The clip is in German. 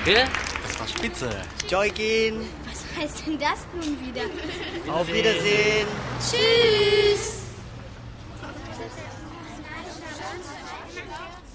Danke, das war spitze. Joykin. Was heißt denn das nun wieder? Auf Wiedersehen. Tschüss.